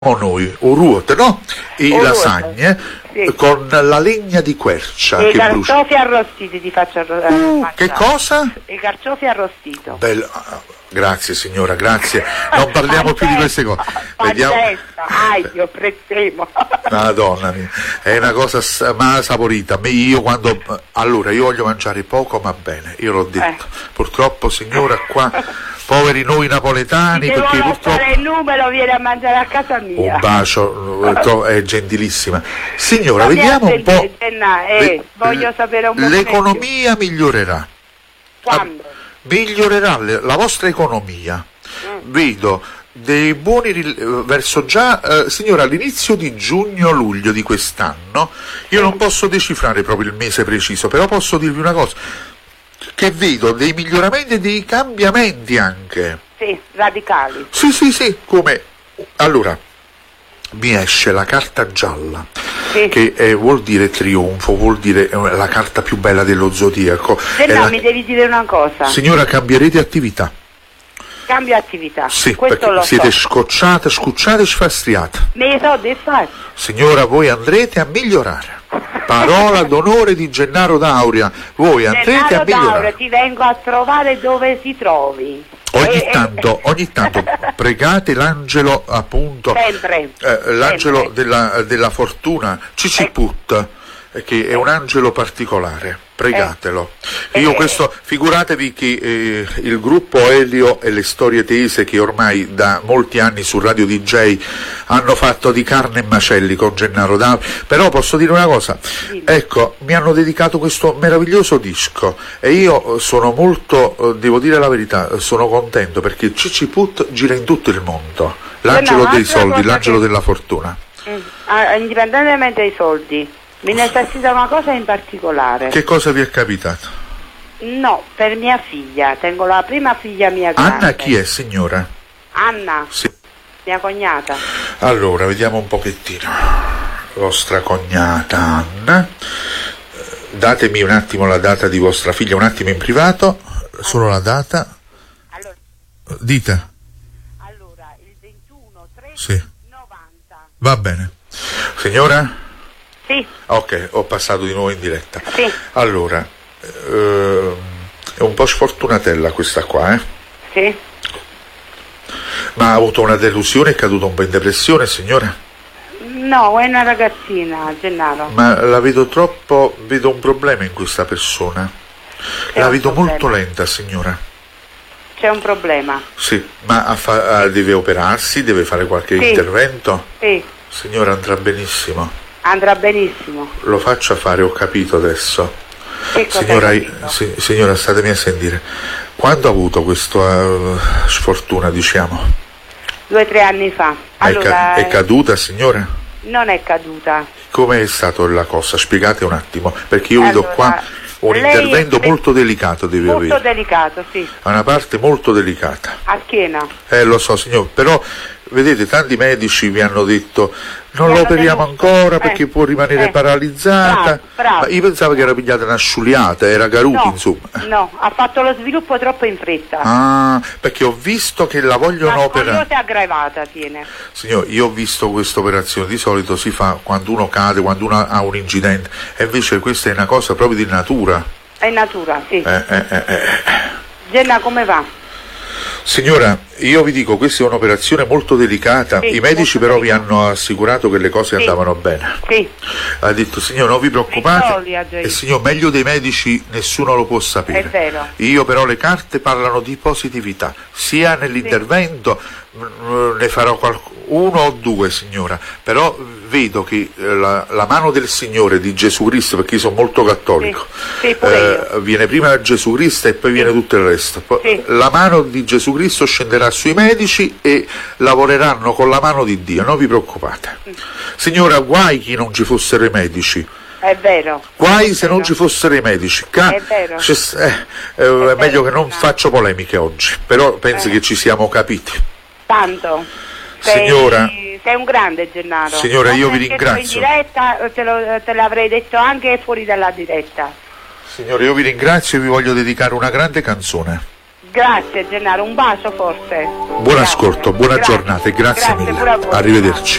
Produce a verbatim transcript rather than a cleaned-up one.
noi un ruote, no? I Un lasagne sì. con la legna di quercia E i che brucia. carciofi arrostiti ti faccio arrostare. Uh, che cosa? I carciofi arrostito. Bello. Grazie signora, grazie. Non parliamo più di queste cose. Vediamo. Aio, prezzemo. Madonna mia, è una cosa s- ma saporita. Io quando allora io voglio mangiare poco ma bene, io l'ho detto. Eh. Purtroppo signora qua, poveri noi napoletani, Se perché vuole purtroppo fare il numero viene a mangiare a casa mia. un bacio, è gentilissima. Signora, Fammi vediamo un po'. sentire, Genna, eh, le- voglio sapere un po' L'economia migliorerà. Quando? Migliorerà le- la vostra economia. Mm. Vedo dei buoni ril- verso già, eh, signora, all'inizio di giugno-luglio di quest'anno, io non posso decifrare proprio il mese preciso, però posso dirvi una cosa, che vedo dei miglioramenti e dei cambiamenti anche. Sì, radicali. Sì, sì, sì, come... Allora, mi esce la carta gialla, Sì. che eh, vuol dire trionfo, vuol dire eh, la carta più bella dello zodiaco. Se È no la- mi devi dire una cosa. Signora, cambierete attività. Cambio attività. Sì, Questo perché lo siete so. scocciate, scucciate e sfastriate. Me so di fare. Signora, voi andrete a migliorare. Parola d'onore di Gennaro D'Auria, voi andrete a Gennaro migliorare. D'Auria, ti vengo a trovare dove ti trovi. Ogni Eh, eh, tanto, ogni tanto pregate l'angelo, appunto, Sempre, eh, l'angelo sempre. della, della fortuna, Ciciput, eh, che è un angelo particolare, pregatelo. Eh. Io Eh. questo, figuratevi che eh, il gruppo Elio e le storie tese, che ormai da molti anni su Radio D J hanno fatto di carne e macelli con Gennaro D'Auria, però posso dire una cosa, Dimmi. ecco, mi hanno dedicato questo meraviglioso disco e io sono molto, eh, devo dire la verità, sono contento perché Ciciput gira in tutto il mondo, l'angelo no, dei un'altra soldi, cosa l'angelo che- della fortuna. Mm. Ah, indipendentemente dai soldi, mi necessita una cosa in particolare. Che cosa vi è capitato? No, per mia figlia, tengo la prima figlia mia grande. Anna chi è, signora? Anna, Sì. mia cognata. Allora, vediamo un pochettino. Vostra cognata Anna. Eh, Datemi un attimo la data di vostra figlia, un attimo in privato, solo la data. Allora, Dite. allora il ventuno tre Sì. novanta. Va bene. Signora? Sì, Ok, ho passato di nuovo in diretta. sì, Allora, ehm, è un po' sfortunatella questa qua, eh? sì. Ma ha avuto una delusione, è caduta un po' in depressione, signora? No, è una ragazzina, Gennaro. Ma la vedo troppo, vedo un problema in questa persona. C'è La un vedo problema. molto lenta, signora. C'è un problema. Sì, ma a fa- a- deve operarsi, deve fare qualche Sì. intervento? Sì, Signora, andrà benissimo. andrà benissimo. Lo faccia fare, ho capito adesso. Che cosa Signora, hai capito? si- signora, statemi a sentire. Quando ha avuto questa eh, sfortuna, diciamo? Due o tre anni fa. È, ca- Allora, è caduta, signora? non è caduta. Come è stato la cosa? Spiegate un attimo, perché io vedo Allora, qua un lei- intervento molto delicato deve Molto avere. delicato, sì. Ha una parte molto delicata. A schiena. Eh, lo so, signor, però vedete, tanti medici vi hanno detto non Mi lo hanno operiamo tenuto. ancora Eh, perché può rimanere eh. paralizzata. Bravo, bravo. Ma io pensavo che era pigliata una sciuliata, era Garuti, No, insomma. no, ha fatto lo sviluppo troppo in fretta. Ah, perché ho visto che la vogliono La operare. scoliosi aggravata tiene. Signor, io ho visto questa operazione, di solito si fa quando uno cade, quando uno ha un incidente, e invece questa è una cosa proprio di natura. È natura, sì. Eh, eh, eh, eh. Genna, come va? Signora, io vi dico, questa è un'operazione molto delicata, Sì, i medici molto però vi delicata. hanno assicurato che le cose Sì. andavano bene. Sì, Ha detto, signor, non vi preoccupate, Vittoria, Gioia. e signor, meglio dei medici nessuno lo può sapere. È vero. Io però le carte parlano di positività, sia nell'intervento, mh, ne farò qualcuno, uno o due, signora, però vedo che eh, la, la mano del Signore, di Gesù Cristo, perché io sono molto cattolico, Sì, sì, pure io. viene prima Gesù Cristo e poi viene tutto il resto. Poi, Sì. la mano di Gesù Cristo scenderà sui medici e lavoreranno con la mano di Dio, non vi preoccupate. Signora, guai chi non ci fossero i medici. è vero. Guai È se vero. non ci fossero i medici. Ca- È vero. c'è- eh, eh, è vero, meglio che non Gennaro. faccio polemiche oggi, però penso Eh. che ci siamo capiti. Tanto. Sei, Signora. sei un grande, Gennaro. Signora, Non io vi perché ringrazio. sto in diretta, te, lo, te l'avrei detto anche fuori dalla diretta. Signore, io vi ringrazio e vi voglio dedicare una grande canzone. Grazie Gennaro, un bacio forse. Buon Grazie. ascolto, buona Grazie. giornata e grazie, Grazie mille. pure a voi. Arrivederci.